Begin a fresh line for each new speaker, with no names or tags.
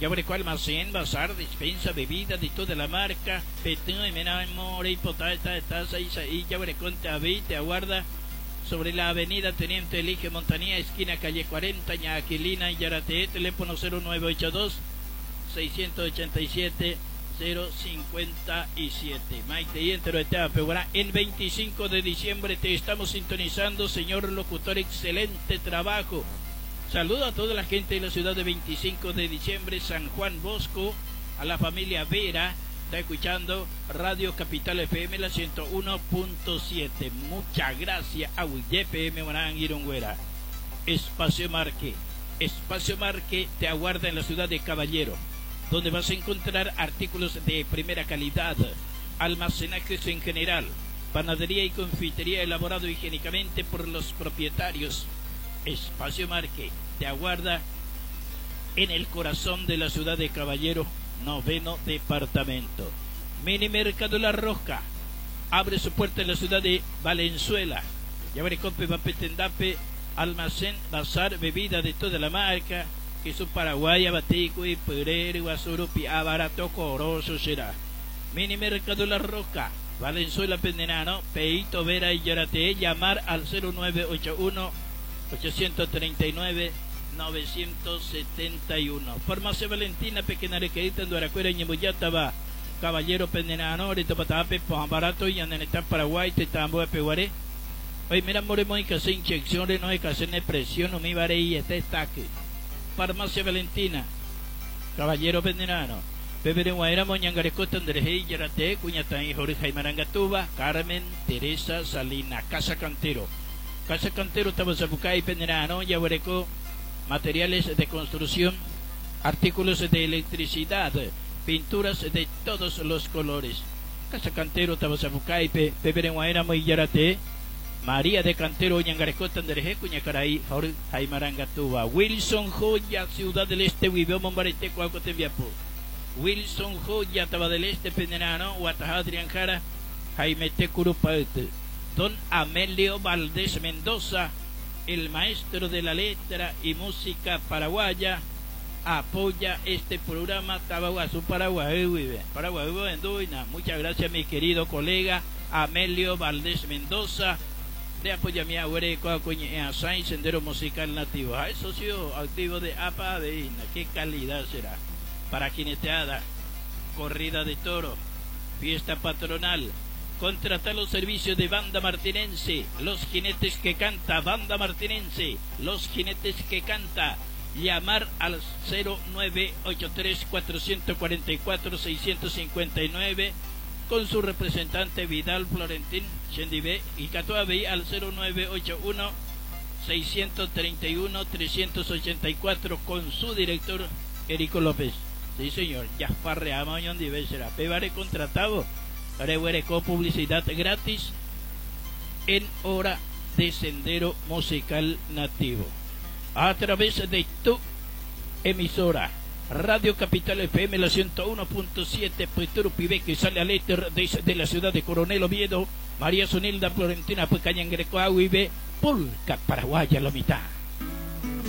Ya por el cual almacén, bazar, despensa, bebida de toda la marca, petón, menamore, hipotata, taza, y ya por el conte te aguarda sobre la avenida Teniente Elige Montanía, esquina calle 40, Ñaquilina y Yarate, teléfono 0982 687 057. Maite y entero de Peguará. El 25 de diciembre te estamos sintonizando, señor locutor, excelente trabajo. Saludo a toda la gente de la ciudad de 25 de diciembre, San Juan Bosco, a la familia Vera, está escuchando Radio Capital FM, la 101.7. Muchas gracias a YPM Morán Irongüera. Espacio Marque te aguarda en la ciudad de Caballero, donde vas a encontrar artículos de primera calidad, almacenajes en general, panadería y confitería elaborado higiénicamente por los propietarios. Espacio Marque te aguarda en el corazón de la ciudad de Caballero, 9º departamento. Mini Mercado La Rosca abre su puerta en la ciudad de Valenzuela. Yabarecope, Papetendape, almacén, bazar, bebida de toda la marca, queso paraguaya, batico y perero, guasurupi, barato, coroso será. Mini Mercado La Rosca, Valenzuela, Pendenano, Peito, Vera y Yarate. Llamar al 0981 839 971. Farmacia Valentina, Pequeña Requerita, en Duaracuera, Ñemuyataba, Caballero, Pendenano, ahorita Patape, Barato y Andanetán, Paraguay, Tetambo, Peguaré. Hoy mira, moremos y que hacer inyecciones, no hay que hacer presión, no me ibaré y este estaque. Farmacia Valentina, Caballero, Pendenano, Bebere Guaira, Moñangarecota, Andrejé, Yarate, Cuñatán y Jorge Jaimarangatuba, Carmen, Teresa, Salina, Casa Cantero. Casa Cantero, Tabazabucay, Pendenano, Yaguareco, materiales de construcción, artículos de electricidad, pinturas de todos los colores. Casa Cantero, Tabazabucay, Peperenguaera, Moyarate, María de Cantero, Ñangarecota, Andereje, Cuñacaray, Jaimarangatuba. Wilson Joya, Ciudad del Este, Huibeo, Mombarete, Cuacotembiapo. Wilson Joya, Taba del Este, Pendenano, Guatajá, Trianjara, Jaime Tecurupalte. Don Amelio Valdés Mendoza, el maestro de la letra y música paraguaya, apoya este programa. Tabaguazú, Paraguay, Enduina. Muchas gracias, mi querido colega Amelio Valdés Mendoza, de apoya mi abuelo Coacuña Sendero Musical Nativo. Es socio activo de APA de INA. Qué calidad será para jineteada, corrida de toro, fiesta patronal. Contratar los servicios de Banda Martinense, los jinetes que canta, Banda Martinense, los jinetes que canta. Llamar al 0983-444-659 con su representante Vidal Florentín Chendivé, y Catuabe al 0981-631-384 con su director Erico López. Sí, señor, Jasparre Amañón Dive será. Pebare contratado. Con publicidad gratis en hora de Sendero Musical Nativo a través de tu emisora Radio Capital FM, la 101.7. Petro Pibe, que sale al éter desde la ciudad de Coronel Oviedo. María Sonilda Florentina Pucañangrecoa, Pulca Paraguaya, la mitad.